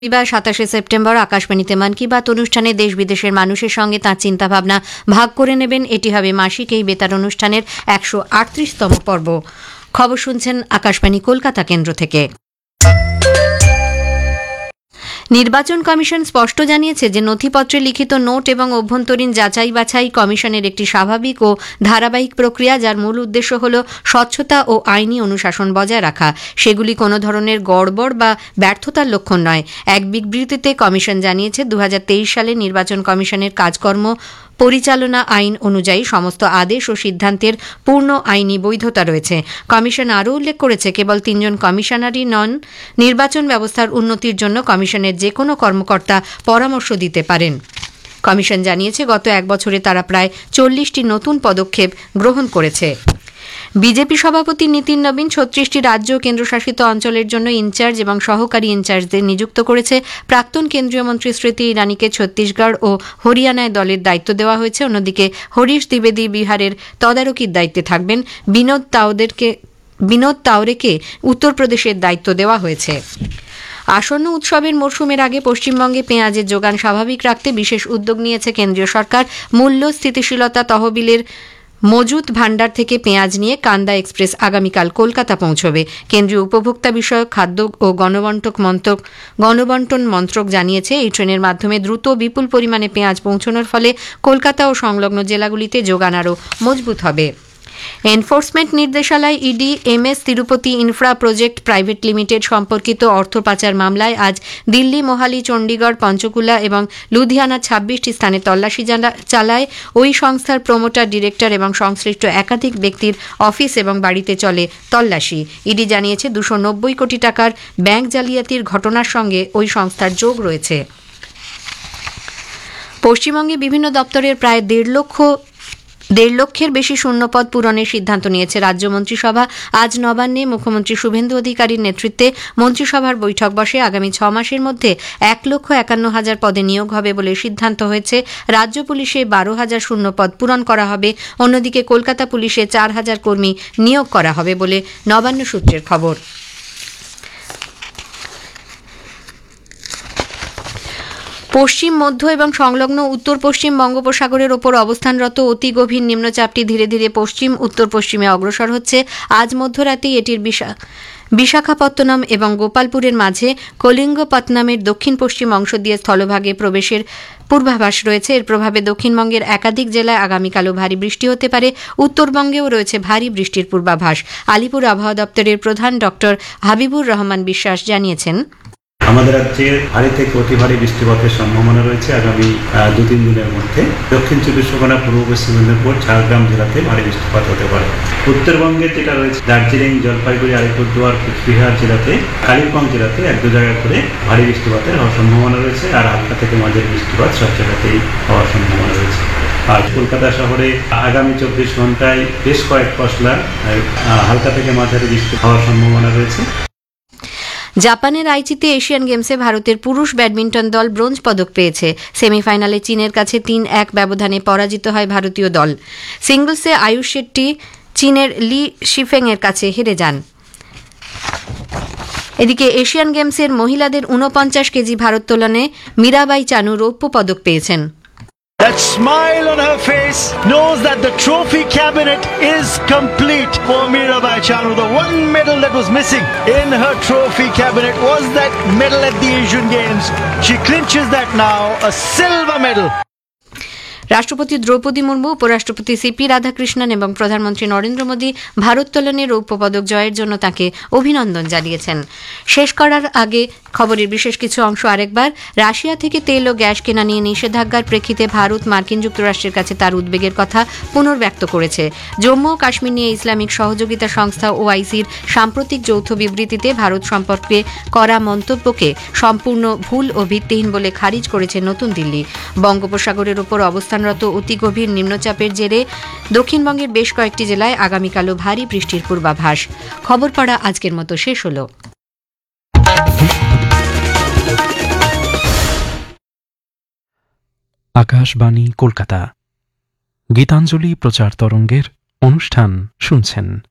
রবিবার ২৭ সেপ্টেম্বর আকাশবাণীতে মন কি বাত অনুষ্ঠানে দেশ বিদেশের মানুষের সঙ্গে তাঁর চিন্তাভাবনা ভাগ করে নেবেন। এটি হবে মাসিক এই বেতার অনুষ্ঠানের ১৩৮তম পর্ব। খবর শুনছেন আকাশবাণী কলকাতা কেন্দ্র থেকে। নির্বাচন কমিশন স্পষ্ট জানিয়েছে যে নথিপত্রে লিখিত নোট এবং অভ্যন্তরীণ যাচাই বাছাই কমিশনের একটি স্বাভাবিক ও ধারাবাহিক প্রক্রিয়া, যার মূল উদ্দেশ্য হল স্বচ্ছতা ও আইনি অনুশাসন বজায় রাখা। সেগুলি কোনো ধরনের গড়বড় বা ব্যর্থতার লক্ষণ নয়। এক বিবৃতিতে কমিশন জানিয়েছে ২০২৩ সালে নির্বাচন কমিশনের কাজকর্ম পরিচালনা আইন অনুযায়ী সমস্ত আদেশ ও সিদ্ধান্তের পূর্ণ আইনি বৈধতা রয়েছে। কমিশন আরও উল্লেখ করেছে, কেবল ৩ জন কমিশনারই নন, নির্বাচন ব্যবস্থার উন্নতির জন্য কমিশনের যে কোনো কর্মকর্তা পরামর্শ দিতে পারেন। কমিশন জানিয়েছে গত এক বছরে তারা প্রায় ৪০টি নতুন পদক্ষেপ গ্রহণ করেছে। বিজেপি সভাপতি নীতিন নবীন ৩৬টি রাজ্য ও কেন্দ্রশাসিত অঞ্চলের জন্য ইনচার্জ এবং সহকারী ইনচার্জদের নিযুক্ত করেছে। প্রাক্তন কেন্দ্রীয় মন্ত্রী স্মৃতি ইরানিকে ছত্তিশগড় ও হরিয়ানায় দলের দায়িত্ব দেওয়া হয়েছে। অন্যদিকে হরিশ দ্বিবেদী বিহারের তদারকির দায়িত্বে থাকবেন। বিনোদ তাওরেকে উত্তরপ্রদেশের দায়িত্ব দেওয়া হয়েছে। আসন্ন উৎসবের মরশুমের আগে পশ্চিমবঙ্গে পেঁয়াজের যোগান স্বাভাবিক রাখতে বিশেষ উদ্যোগ নিয়েছে কেন্দ্রীয় সরকার। মূল্য স্থিতিশীলতা তহবিলের মজুত ভাণ্ডার থেকে পেঁয়াজ নিয়ে কান্দা এক্সপ্রেস আগামীকাল কলকাতা পৌঁছবে। কেন্দ্রীয় উপভোক্তা বিষয়ক খাদ্য ও গণবন্টন মন্ত্রক জানিয়েছে, এই ট্রেনের মাধ্যমে দ্রুত বিপুল পরিমাণে পেঁয়াজ পৌঁছানোর ফলে কলকাতা ও সংলগ্ন জেলাগুলিতে যোগান আরও মজবুত হবে। Enforcement নির্দেশালয় ED MS Tirupati infra project private limited সম্পর্কিত অর্থ পাচার মামলায় আজ দিল্লি, মোহালি, চণ্ডীগড়, পঞ্চকুলা এবং লুধিয়ানার ২৬টি স্থানে তল্লাশি চালায়। ওই সংস্থার প্রমোটার, ডিরেক্টর এবং সংশ্লিষ্ট একাধিক ব্যক্তির অফিস এবং বাড়িতে চলে তল্লাশি। ইডি জানিয়েছে ২৯০ কোটি টাকার ব্যাংক জালিয়াতির ঘটনার সঙ্গে ওই সংস্থার যোগ রয়েছে। পশ্চিমবঙ্গে বিভিন্ন দপ্তরের প্রায় ১.৫ লক্ষের বেশি শূন্যপদ পূরণের সিদ্ধান্ত নিয়েছে রাজ্য মন্ত্রিসভা। আজ নবান্নে মুখ্যমন্ত্রী শুভেন্দু অধিকারীর নেতৃত্বে মন্ত্রিসভার বৈঠক বসে। আগামী ৬ মাসের মধ্যে ১,৫১,০০০ পদে নিয়োগ হবে বলে সিদ্ধান্ত হয়েছে। রাজ্য পুলিশে ১২,০০০ শূন্যপদ পূরণ করা হবে। অন্যদিকে কলকাতা পুলিশে ৪,০০০ কর্মী নিয়োগ করা হবে বলে নবান্ন সূত্রের খবর। পশ্চিম, মধ্য এবং সংলগ্ন উত্তর পশ্চিম বঙ্গোপসাগরের ওপর অবস্থানরত অতি গভীর নিম্নচাপটি ধীরে ধীরে পশ্চিম উত্তর পশ্চিমে অগ্রসর হচ্ছে। আজ মধ্যরাতেই এটির বিশাখাপত্তনম এবং গোপালপুরের মাঝে কলিঙ্গপত্তনমের দক্ষিণ পশ্চিম অংশ দিয়ে স্থলভাগে প্রবেশের পূর্বাভাস রয়েছে। এর প্রভাবে দক্ষিণবঙ্গের একাধিক জেলায় আগামীকালও ভারী বৃষ্টি হতে পারে। উত্তরবঙ্গেও রয়েছে ভারী বৃষ্টির পূর্বাভাস। আলিপুর আবহাওয়া দপ্তরের প্রধান ডক্টর হাবিবুর রহমান বিশ্বাস জানিয়েছেন, আমাদের রাজ্যে ভারী থেকে অতি ভারী বৃষ্টিপাতের সম্ভাবনা রয়েছে আগামী ২-৩ দিনের মধ্যে। দক্ষিণ চব্বিশ পরগনা, পূর্ব পশ্চিম মেদিনীপুর, ঝাড়গ্রাম জেলাতে ভারী বৃষ্টিপাত হতে পারে। উত্তরবঙ্গে যেটা রয়েছে দার্জিলিং, জলপাইগুড়ি, আলিপুরদুয়ার, কুচবিহার জেলাতে, কালিম্পং জেলাতে ১-২ জায়গা করে ভারী বৃষ্টিপাতের হওয়ার সম্ভাবনা রয়েছে। আর হালকা থেকে মাঝারি বৃষ্টিপাত সব জায়গাতেই হওয়ার সম্ভাবনা রয়েছে। আর কলকাতা শহরে আগামী ২৪ ঘন্টায় বেশ কয়েক পশলা হালকা থেকে মাঝারি বৃষ্টি হওয়ার সম্ভাবনা রয়েছে। জাপানের আইচিতে এশিয়ান গেমসে ভারতের পুরুষ ব্যাডমিন্টন দল ব্রোঞ্জ পদক পেয়েছে। সেমিফাইনালে চীনের কাছে ৩-১ ব্যবধানে পরাজিত হয় ভারতীয় দল। সিঙ্গলসে আয়ুষ শেট্টি চীনের লি শিফেং এর কাছে হেরে যান। এদিকে এশিয়ান গেমসের মহিলাদের ৪৯ কেজি ভারোত্তোলনে মীরাবাই চানু রৌপ্য পদক পেয়েছেন। That smile on her face knows that the trophy cabinet is complete for Mirabai Chanu. The one medal that was missing in her trophy cabinet was that medal at the Asian Games. She clinches that now, a silver medal. রাষ্ট্রপতি দ্রৌপদী মুর্মু, উপরাষ্ট্রপতি CP Radhakrishnan এবং প্রধানমন্ত্রী নরেন্দ্র মোদী ভারোত্তোলনে রৌপ্য পদক জয়ের জন্য তাকে অভিনন্দন জানিয়েছেন। শেষ করার আগে খবরের বিশেষ কিছু অংশ আরেকবার। রাশিয়া থেকে তেল ও গ্যাস কেনা নিয়ে নিষেধাজ্ঞার প্রেক্ষিতে ভারত মার্কিন যুক্তরাষ্ট্রের কাছে তার উদ্বেগের কথা পুনর্ব্যক্ত করেছে। জম্মু ও কাশ্মীর নিয়ে ইসলামিক সহযোগিতা সংস্থা OICর সাম্প্রতিক যৌথ বিবৃতিতে ভারত সম্পর্কে করা মন্তব্যকে সম্পূর্ণ ভুল ও ভিত্তিহীন বলে খারিজ করেছে নতুন দিল্লি। বঙ্গোপসাগরের ওপর অবস্থানরত অতি গভীর নিম্নচাপের জেরে দক্ষিণবঙ্গের বেশ কয়েকটি জেলায় আগামীকালও ভারী বৃষ্টির পূর্বাভাস। খবর পড়া আজকের মতো শেষ হল। আকাশবাণী কলকাতা, গীতাঞ্জলি প্রচার তরঙ্গের অনুষ্ঠান শুনছেন।